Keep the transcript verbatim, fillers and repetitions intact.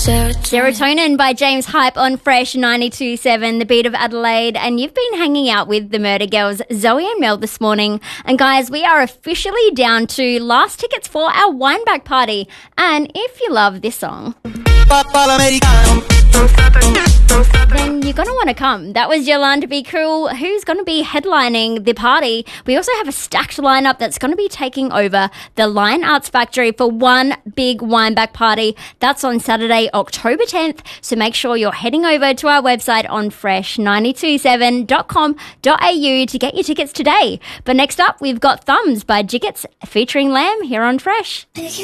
Serotonin by James Hype on Fresh ninety-two point seven, the beat of Adelaide. And you've been hanging out with the Murder Girls, Zoe and Mel, this morning. And guys, we are officially down to last tickets for our Wineback party. And if you love this song, then you're going to want to come. That was Yolanda Be Cool, who's going to be headlining the party. We also have a stacked lineup that's going to be taking over the Lion Arts Factory for one big Wineback party. That's on Saturday, October tenth. So make sure you're heading over to our website on fresh nine two seven dot com dot a u to get your tickets today. But next up, we've got Thumbs by Jiggets featuring Lamb here on Fresh.